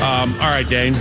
All right, Dane.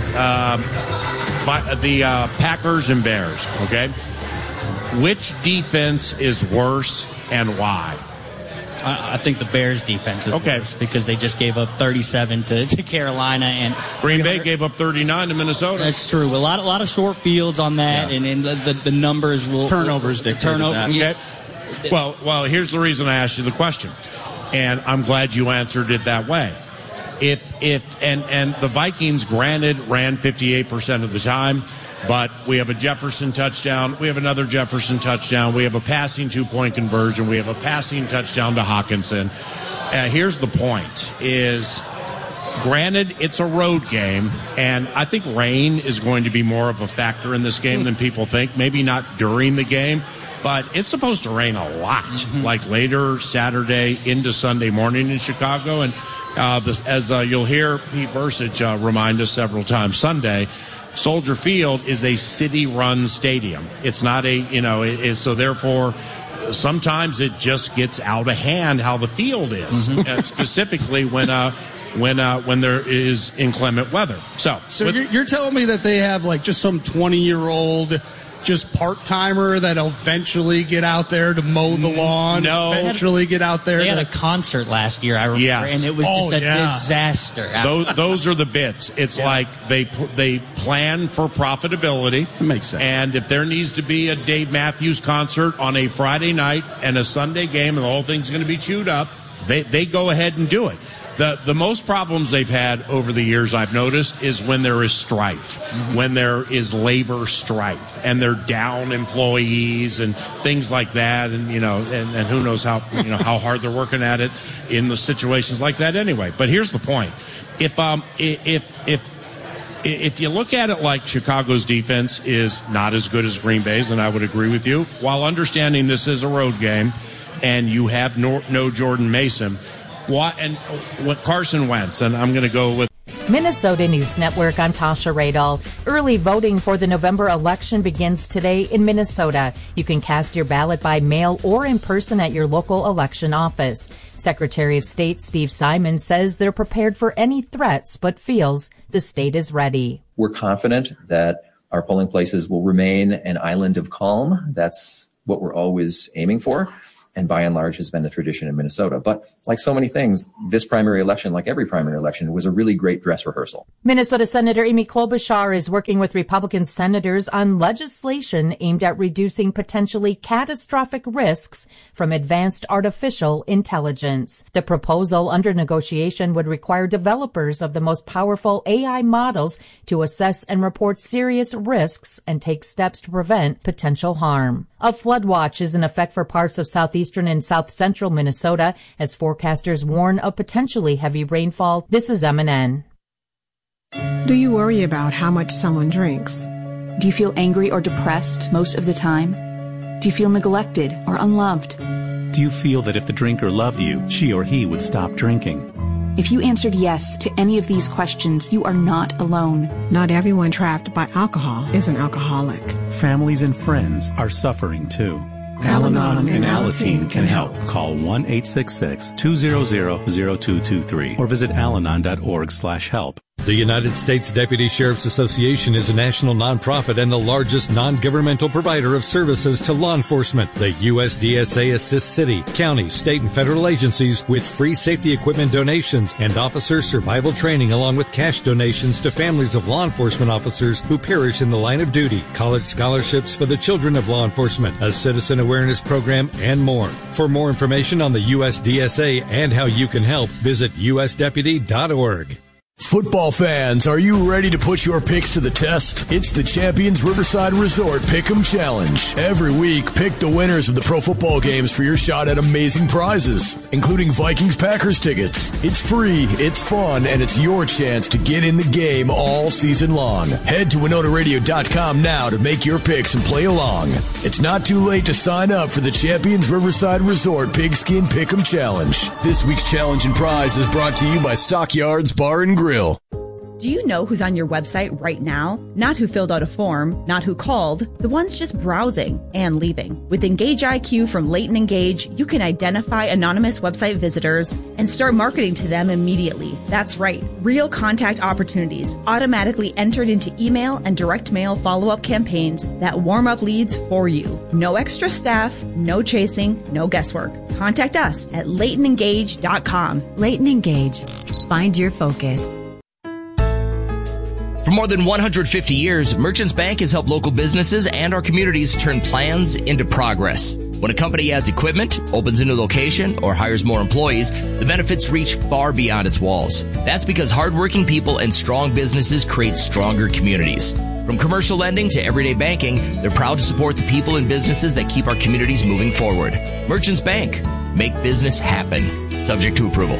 The Packers and Bears, okay? Which defense is worse and why? I think the Bears' defense is worse because they just gave up 37 to Carolina, and Green Bay gave up 39 to Minnesota. That's true. A lot of short fields on that, and the numbers will turnovers dictate that. Okay. Well, here's the reason I asked you the question, and I'm glad you answered it that way. If the Vikings, granted, ran 58% of the time. But we have a Jefferson touchdown. We have another Jefferson touchdown. We have a passing 2-point conversion. We have a passing touchdown to Hawkinson. Here's the point is, granted, it's a road game, and I think rain is going to be more of a factor in this game than people think. Maybe not during the game, but it's supposed to rain a lot, like later Saturday into Sunday morning in Chicago. And as you'll hear Pete Vercich remind us several times Sunday, Soldier Field is a city-run stadium. It's not so therefore sometimes it just gets out of hand how the field is, specifically when there is inclement weather. So you're telling me that they have like just some 20-year-old just part-timer that'll eventually get out there to mow the lawn, eventually get out there. They had a concert last year, I remember, and it was just a disaster. Those are the bits. It's like they plan for profitability. That makes sense. And if there needs to be a Dave Matthews concert on a Friday night and a Sunday game and the whole thing's going to be chewed up, they go ahead and do it. The most problems they've had over the years, I've noticed, is when there is strife, when there is labor strife, and they're down employees and things like that, and and who knows how hard they're working at it in the situations like that anyway. But here's the point: if you look at it like Chicago's defense is not as good as Green Bay's, and I would agree with you, while understanding this is a road game, and you have no Jordan Mason. What Carson Wentz, and I'm going to go with Minnesota News Network. I'm Tasha Radel. Early voting for the November election begins today in Minnesota. You can cast your ballot by mail or in person at your local election office. Secretary of State Steve Simon says they're prepared for any threats, but feels the state is ready. We're confident that our polling places will remain an island of calm. That's what we're always aiming for, and by and large has been the tradition in Minnesota. But like so many things, this primary election, like every primary election, was a really great dress rehearsal. Minnesota Senator Amy Klobuchar is working with Republican senators on legislation aimed at reducing potentially catastrophic risks from advanced artificial intelligence. The proposal under negotiation would require developers of the most powerful AI models to assess and report serious risks and take steps to prevent potential harm. A flood watch is in effect for parts of southeastern and south central Minnesota as forecasters warn of potentially heavy rainfall. This is MNN. Do you worry about how much someone drinks? Do you feel angry or depressed most of the time? Do you feel neglected or unloved? Do you feel that if the drinker loved you, she or he would stop drinking? If you answered yes to any of these questions, you are not alone. Not everyone trapped by alcohol is an alcoholic. Families and friends are suffering too. Al-Anon and Alateen can help. Call 1-866-200-0223 or visit alanon.org/help. The United States Deputy Sheriff's Association is a national nonprofit and the largest non-governmental provider of services to law enforcement. The USDSA assists city, county, state, and federal agencies with free safety equipment donations and officer survival training, along with cash donations to families of law enforcement officers who perish in the line of duty, college scholarships for the children of law enforcement, a citizen awareness program, and more. For more information on the USDSA and how you can help, visit usdeputy.org. Football fans, are you ready to put your picks to the test? It's the Champions Riverside Resort Pick'em Challenge. Every week, pick the winners of the pro football games for your shot at amazing prizes, including Vikings-Packers tickets. It's free, it's fun, and it's your chance to get in the game all season long. Head to WinonaRadio.com now to make your picks and play along. It's not too late to sign up for the Champions Riverside Resort Pigskin Pick'em Challenge. This week's challenge and prize is brought to you by Stockyards Bar and Grill. Do you know who's on your website right now? Not who filled out a form, not who called, the ones just browsing and leaving. With Engage IQ from Leighton Engage, you can identify anonymous website visitors and start marketing to them immediately. That's right. Real contact opportunities automatically entered into email and direct mail follow-up campaigns that warm up leads for you. No extra staff, no chasing, no guesswork. Contact us at LeightonEngage.com. Leighton Engage. Find your focus. For more than 150 years, Merchants Bank has helped local businesses and our communities turn plans into progress. When a company adds equipment, opens a new location, or hires more employees, the benefits reach far beyond its walls. That's because hardworking people and strong businesses create stronger communities. From commercial lending to everyday banking, they're proud to support the people and businesses that keep our communities moving forward. Merchants Bank. Make business happen. Subject to approval.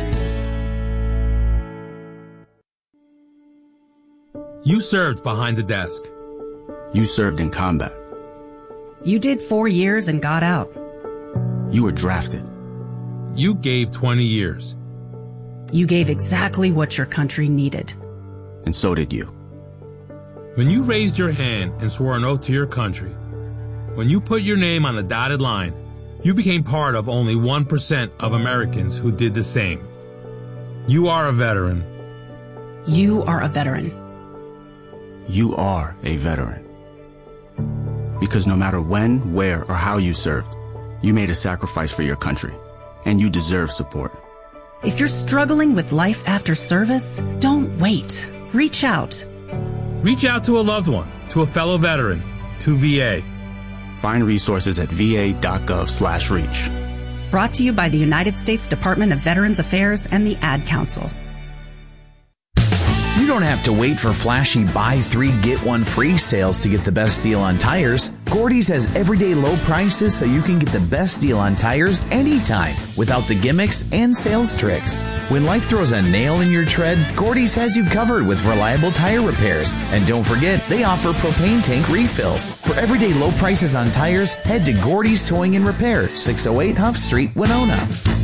You served behind the desk. You served in combat. You did 4 years and got out. You were drafted. You gave 20 years. You gave exactly what your country needed. And so did you. When you raised your hand and swore an oath to your country, when you put your name on the dotted line, you became part of only 1% of Americans who did the same. You are a veteran. You are a veteran. You are a veteran. Because no matter when, where, or how you served, you made a sacrifice for your country, and you deserve support. If you're struggling with life after service, don't wait. Reach out. Reach out to a loved one, to a fellow veteran, to VA. Find resources at va.gov/reach. Brought to you by the United States Department of Veterans Affairs and the Ad Council. You don't have to wait for flashy buy 3 get 1 free sales to get the best deal on tires. Gordy's has everyday low prices so you can get the best deal on tires anytime without the gimmicks and sales tricks. When life throws a nail in your tread, Gordy's has you covered with reliable tire repairs. And don't forget, they offer propane tank refills. For everyday low prices on tires, head to Gordy's Towing and Repair, 608 Huff Street, Winona.